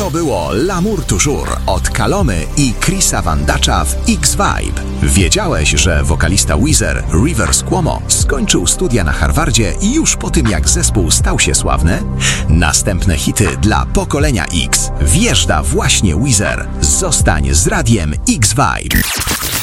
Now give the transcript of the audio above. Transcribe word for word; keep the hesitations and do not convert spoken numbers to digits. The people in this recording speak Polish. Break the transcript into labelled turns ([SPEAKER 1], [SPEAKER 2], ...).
[SPEAKER 1] To było L'amour toujours od Kalomy i Chrisa Van Dacha w X-Vibe. Wiedziałeś, że wokalista Weezer, Rivers Cuomo, skończył studia na Harvardzie już po tym, jak zespół stał się sławny? Następne hity dla pokolenia X. Wjeżdża właśnie Weezer. Zostań z radiem X-Vibe.